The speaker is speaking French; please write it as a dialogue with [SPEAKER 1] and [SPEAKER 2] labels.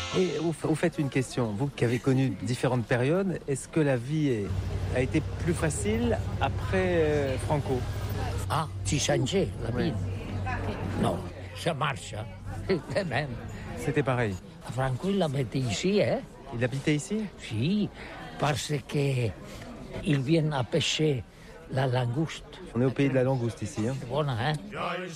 [SPEAKER 1] Et au fait, une question. Vous qui avez connu différentes périodes, est-ce que la vie a été plus facile après Franco?
[SPEAKER 2] Ah, tu changeais la
[SPEAKER 1] Oui.
[SPEAKER 2] vie? Non, ça marche. De même.
[SPEAKER 1] C'était pareil.
[SPEAKER 2] Franco, il habitait ici, hein?
[SPEAKER 1] Il habitait ici?
[SPEAKER 2] Si, parce que il vient à pêcher la langouste.
[SPEAKER 1] On est au pays de la langouste ici. Hein.
[SPEAKER 2] C'est bon, hein?